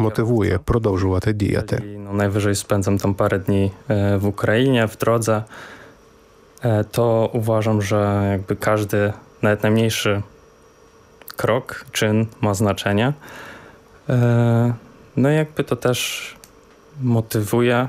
мотивує продовжувати діяти. Najwyżej spędzam tam parę dni w Ukrainie, w drodze, to uważam, że jakby każdy, nawet najmniejszy krok, czyn ma znaczenie. No i jakby to też motywuje,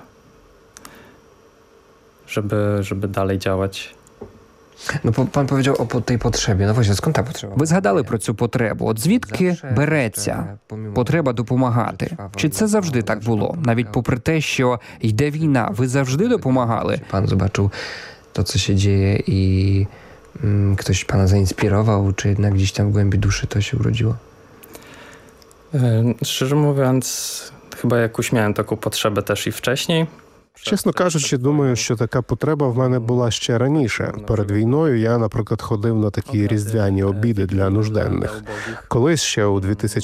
żeby dalej działać. Ну, пан powiedział o tej potrzebie. No właśnie, skąd ta potrzeba? Ви згадали про цю потребу. От звідки береться потреба допомагати? Чи це завжди так було? Навіть попри те, що йде війна, ви завжди допомагали? Pan zobaczył to, co się dzieje i ktoś pana zainspirował, czy jednak gdzieś tam w głębi duszy to się urodziło? Szczerze mówiąc, chyba jakoś miałem taką potrzebę też i wcześniej. Чесно кажучи, думаю, що така потреба в мене була ще раніше. Перед війною я, наприклад, ходив на такі різдвяні обіди для нужденних. Колись ще у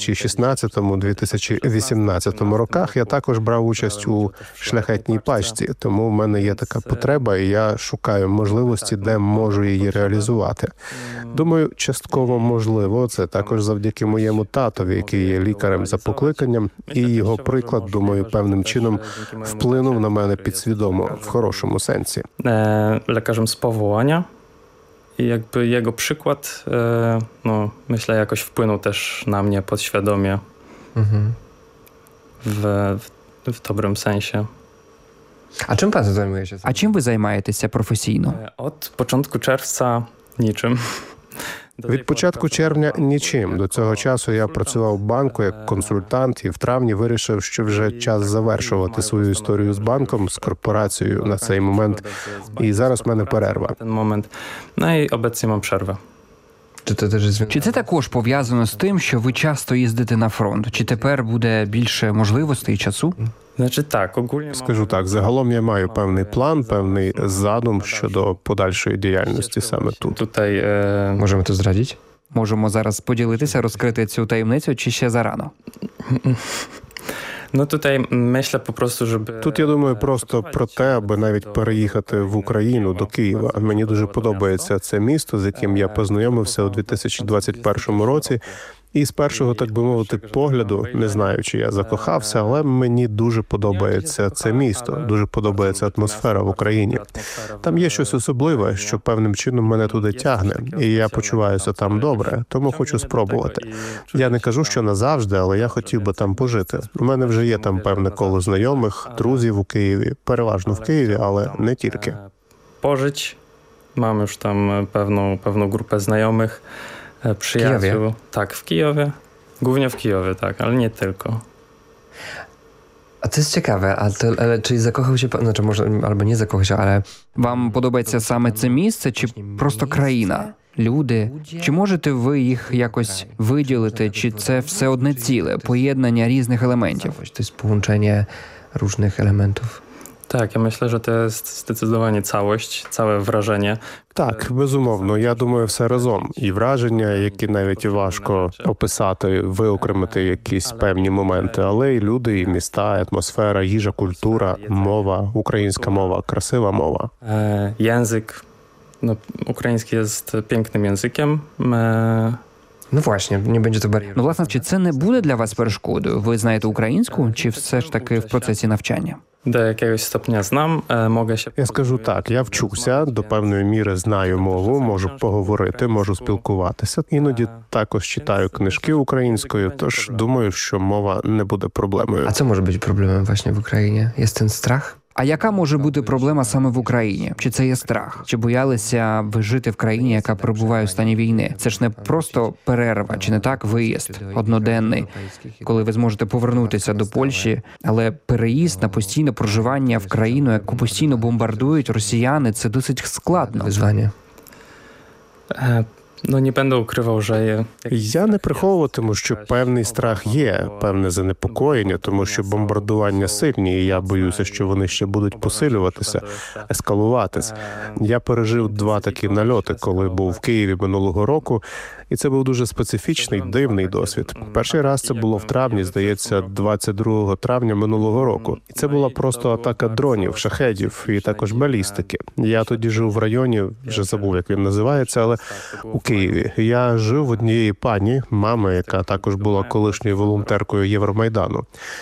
2016-2018 роках я також брав участь у шляхетній пачці, тому в мене є така потреба, і я шукаю можливості, де можу її реалізувати. Думаю, частково можливо, це також завдяки моєму татові, який є лікарем за покликанням, і його приклад, думаю, певним чином вплинув на мене підсвідомо, w хорошому сенсі. Lekarzem z powołania i jakby jego przykład, no myślę, jakoś wpłynął też na mnie podświadomie w dobrym sensie. A czym pan zajmuje się? А чим ви займаєтеся професійно? Od początku czerwca niczym. Від початку червня нічим. До цього часу я працював в банку як консультант і в травні вирішив, що вже час завершувати свою історію з банком, з корпорацією на цей момент. І зараз в мене перерва. Ten moment. No i obecnie mam przerwę. Чи це також пов'язано з тим, що ви часто їздите на фронт? Чи тепер буде більше можливостей і часу? Znaczy tak, ogólnie Скажу так, загалом я маю певний план, певний задум щодо подальшої діяльності саме тут. tutaj Możemy to zdradzić? Можемо зараз поділитися, розкрити цю таємницю, чи ще зарано? no tutaj myślę po prostu, żeby Тут я думаю просто про те, аби навіть переїхати в Україну, до Києва. Мені дуже подобається це місто, з яким я познайомився у 2021 році. І з першого, так би мовити, погляду, не знаю, чи я закохався, але мені дуже подобається це місто, дуже подобається атмосфера в Україні. Там є щось особливе, що певним чином мене туди тягне, і я почуваюся там добре, тому хочу спробувати. Я не кажу, що назавжди, але я хотів би там пожити. У мене вже є там певне коло знайомих, друзів у Києві, переважно в Києві, ale не тільки. pożyć. Mam już tam pewną grupę znajomych, przyjaciół. Kijowie? Tak, w Kijowie. Głównie w Kijowie, tak, ale nie tylko. A to jest ciekawe, ale czy zakochał się pan, znaczy może albo nie zakochał się, ale Вам подобається саме це місце, чи просто країна? Люди? Чи можете ви їх якось виділити, чи це все одне ціле, поєднання різних елементів? to jest połączenie różnych elementów? Tak, ja myślę, że to jest zdecydowanie całość, całe wrażenie. Так, безумовно. Я думаю, все разом. І враження, які навіть важко описати, виокремити якісь певні моменти, але і люди, і міста, і атмосфера, їжа, культура, мова, українська мова, красива мова. Język, no, ukraiński jest pięknym językiem. No właśnie, nie będzie to barierą. Ну, власне, чи це не буде для вас перешкодою? Ви знаєте українську, чи все ж таки в процесі навчання? Do jakiegoś stopnia znam, mogę się... Я скажу так, я вчуся, до певної міри знаю мову, можу поговорити, можу спілкуватися. Іноді також читаю книжки українською, тож думаю, що мова не буде проблемою. A co może być problemem właśnie w Ukrainie? Jest ten strach? А яка може бути проблема саме в Україні? Чи це є страх? Чи боялися ви жити в країні, яка перебуває у стані війни? Це ж не просто перерва, чи не так, виїзд одноденний, коли ви зможете повернутися до Польщі, але переїзд на постійне проживання в країну, яку постійно бомбардують росіяни, це досить складно. Wyzwanie. No nie będę ukrywał, że... Я не приховуватиму, що певний страх є, певне занепокоєння, тому що бомбардування сильні, і я боюся, що вони ще будуть посилюватися, ескалуватись. Я пережив 2 такі нальоти, коли був в Києві минулого року, і це був дуже специфічний, дивний досвід. Перший раз це було в травні, здається, 22 травня минулого року. І це була просто атака дронів, шахедів і також балістики. Я тоді жив в районі, вже забув, як він називається, але у Києві. Я жив в однієї пані, мами, яка також була колишньою волонтеркою Євромайдану.